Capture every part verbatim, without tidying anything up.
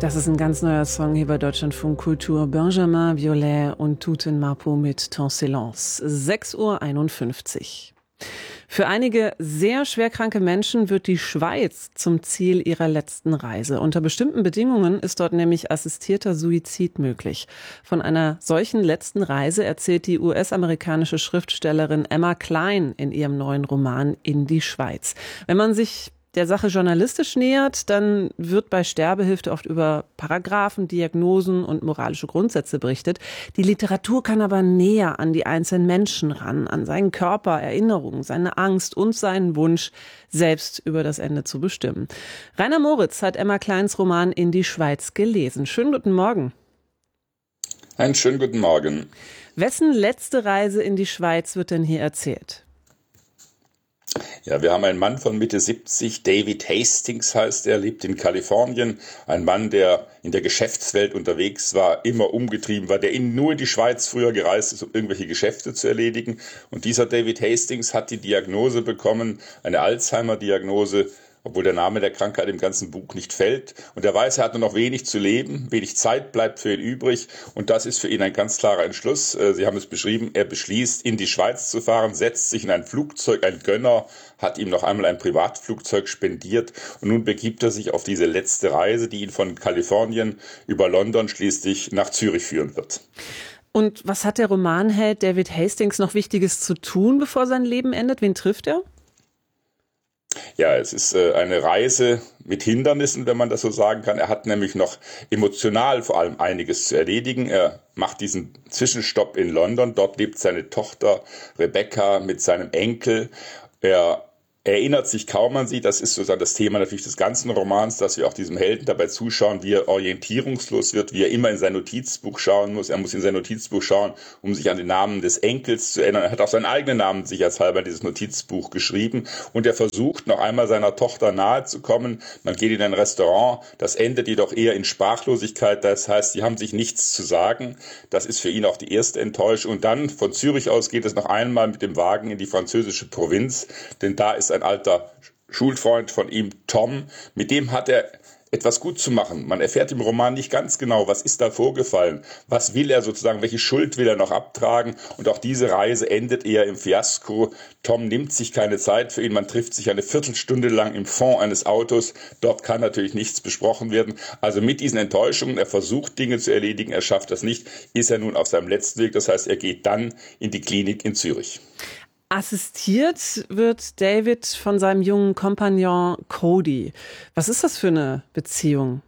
Das ist ein ganz neuer Song hier bei Deutschlandfunk Kultur. Benjamin Biolay und Touten Marpeau mit Ton Silence. sechs Uhr einundfünfzig. Für einige sehr schwerkranke Menschen wird die Schweiz zum Ziel ihrer letzten Reise. Unter bestimmten Bedingungen ist dort nämlich assistierter Suizid möglich. Von einer solchen letzten Reise erzählt die U S-amerikanische Schriftstellerin Emma Cline in ihrem neuen Roman In die Schweiz. Wenn man sich der Sache journalistisch nähert, dann wird bei Sterbehilfe oft über Paragraphen, Diagnosen und moralische Grundsätze berichtet. Die Literatur kann aber näher an die einzelnen Menschen ran, an seinen Körper, Erinnerungen, seine Angst und seinen Wunsch, selbst über das Ende zu bestimmen. Rainer Moritz hat Emma Clines Roman In die Schweiz gelesen. Schönen guten Morgen. Einen schönen guten Morgen. Wessen letzte Reise in die Schweiz wird denn hier erzählt? Ja, wir haben einen Mann von Mitte siebzig, David Hastings heißt er, lebt in Kalifornien. Ein Mann, der in der Geschäftswelt unterwegs war, immer umgetrieben war, der in, nur in die Schweiz früher gereist ist, um irgendwelche Geschäfte zu erledigen. Und dieser David Hastings hat die Diagnose bekommen, eine Alzheimer-Diagnose, obwohl der Name der Krankheit im ganzen Buch nicht fällt. Und er weiß, er hat nur noch wenig zu leben, wenig Zeit bleibt für ihn übrig. Und das ist für ihn ein ganz klarer Entschluss. Sie haben es beschrieben, er beschließt, in die Schweiz zu fahren, setzt sich in ein Flugzeug. Ein Gönner hat ihm noch einmal ein Privatflugzeug spendiert. Und nun begibt er sich auf diese letzte Reise, die ihn von Kalifornien über London schließlich nach Zürich führen wird. Und was hat der Romanheld David Hastings noch Wichtiges zu tun, bevor sein Leben endet? Wen trifft er? Ja, es ist äh, eine Reise mit Hindernissen, wenn man das so sagen kann. Er hat nämlich noch emotional vor allem einiges zu erledigen. Er macht diesen Zwischenstopp in London. Dort lebt seine Tochter Rebecca mit seinem Enkel. Er erinnert sich kaum an sie. Das ist sozusagen das Thema natürlich des ganzen Romans, dass wir auch diesem Helden dabei zuschauen, wie er orientierungslos wird, wie er immer in sein Notizbuch schauen muss. Er muss in sein Notizbuch schauen, um sich an den Namen des Enkels zu erinnern. Er hat auch seinen eigenen Namen sicherheitshalber in dieses Notizbuch geschrieben. Und er versucht noch einmal seiner Tochter nahe zu kommen. Man geht in ein Restaurant. Das endet jedoch eher in Sprachlosigkeit. Das heißt, sie haben sich nichts zu sagen. Das ist für ihn auch die erste Enttäuschung. Und dann von Zürich aus geht es noch einmal mit dem Wagen in die französische Provinz. Denn da ist ein alter Schulfreund von ihm, Tom, mit dem hat er etwas gut zu machen. Man erfährt im Roman nicht ganz genau, was ist da vorgefallen, was will er sozusagen, welche Schuld will er noch abtragen, und auch diese Reise endet eher im Fiasko. Tom nimmt sich keine Zeit für ihn, man trifft sich eine Viertelstunde lang im Fond eines Autos, dort kann natürlich nichts besprochen werden. Also mit diesen Enttäuschungen, er versucht Dinge zu erledigen, er schafft das nicht, ist er nun auf seinem letzten Weg, das heißt, er geht dann in die Klinik in Zürich. Assistiert wird David von seinem jungen Kompagnon Cody. Was ist das für eine Beziehung?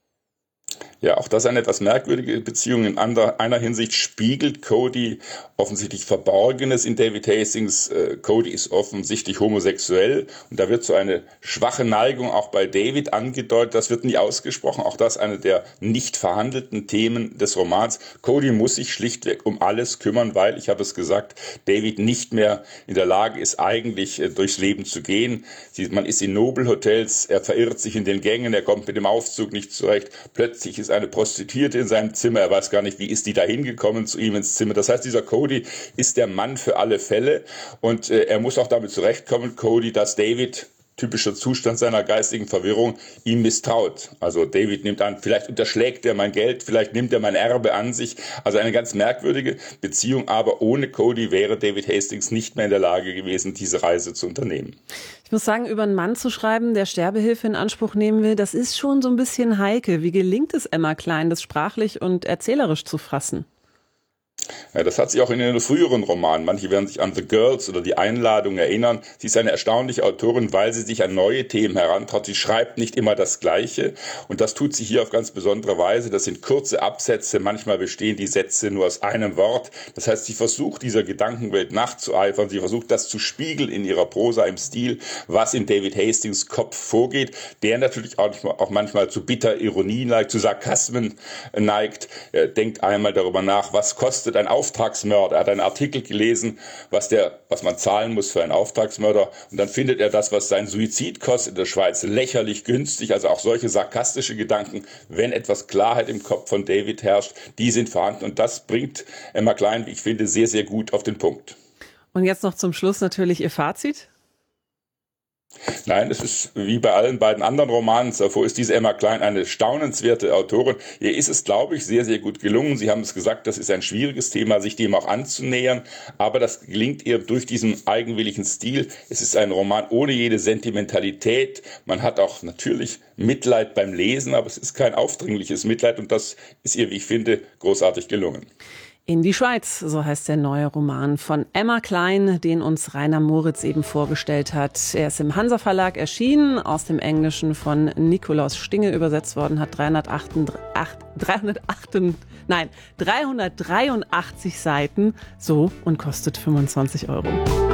Ja, auch das eine etwas merkwürdige Beziehung. In anderer, einer Hinsicht spiegelt Cody offensichtlich Verborgenes in David Hastings. Äh, Cody ist offensichtlich homosexuell und da wird so eine schwache Neigung auch bei David angedeutet. Das wird nie ausgesprochen. Auch das eine der nicht verhandelten Themen des Romans. Cody muss sich schlichtweg um alles kümmern, weil, ich habe es gesagt, David nicht mehr in der Lage ist, eigentlich äh, durchs Leben zu gehen. Sie, man ist in Nobelhotels, er verirrt sich in den Gängen, er kommt mit dem Aufzug nicht zurecht. Plötzlich ist eine Prostituierte in seinem Zimmer, er weiß gar nicht, wie ist die da hingekommen zu ihm ins Zimmer. Das heißt, dieser Cody ist der Mann für alle Fälle und äh, er muss auch damit zurechtkommen, Cody, dass David, typischer Zustand seiner geistigen Verwirrung, ihm misstraut. Also David nimmt an, vielleicht unterschlägt er mein Geld, vielleicht nimmt er mein Erbe an sich. Also eine ganz merkwürdige Beziehung, aber ohne Cody wäre David Hastings nicht mehr in der Lage gewesen, diese Reise zu unternehmen. Ich muss sagen, über einen Mann zu schreiben, der Sterbehilfe in Anspruch nehmen will, das ist schon so ein bisschen heikel. Wie gelingt es Emma Cline, das sprachlich und erzählerisch zu fassen? Ja, das hat sie auch in ihren früheren Romanen. Manche werden sich an The Girls oder Die Einladung erinnern. Sie ist eine erstaunliche Autorin, weil sie sich an neue Themen herantraut. Sie schreibt nicht immer das Gleiche. Und das tut sie hier auf ganz besondere Weise. Das sind kurze Absätze. Manchmal bestehen die Sätze nur aus einem Wort. Das heißt, sie versucht, dieser Gedankenwelt nachzueifern. Sie versucht, das zu spiegeln in ihrer Prosa, im Stil, was in David Hastings Kopf vorgeht, der natürlich auch, auch manchmal zu bitter Ironie neigt, zu Sarkasmen neigt. Er denkt einmal darüber nach, was kostet ein Auftragsmörder. Er hat einen Artikel gelesen, was der, was man zahlen muss für einen Auftragsmörder. Und dann findet er das, was sein Suizid kostet in der Schweiz, lächerlich günstig. Also auch solche sarkastische Gedanken, wenn etwas Klarheit im Kopf von David herrscht, die sind vorhanden. Und das bringt Emma Cline, wie ich finde, sehr, sehr gut auf den Punkt. Und jetzt noch zum Schluss natürlich Ihr Fazit. Nein, es ist wie bei allen beiden anderen Romanen. Davor ist diese Emma Klein eine staunenswerte Autorin. Ihr ist es, glaube ich, sehr, sehr gut gelungen. Sie haben es gesagt, das ist ein schwieriges Thema, sich dem auch anzunähern. Aber das gelingt ihr durch diesen eigenwilligen Stil. Es ist ein Roman ohne jede Sentimentalität. Man hat auch natürlich Mitleid beim Lesen, aber es ist kein aufdringliches Mitleid. Und das ist ihr, wie ich finde, großartig gelungen. In die Schweiz, so heißt der neue Roman von Emma Klein, den uns Rainer Moritz eben vorgestellt hat. Er ist im Hansa Verlag erschienen, aus dem Englischen von Nikolaus Stinge übersetzt worden, hat dreihundertacht, nein, dreihundertdreiundachtzig Seiten, so, und kostet fünfundzwanzig Euro.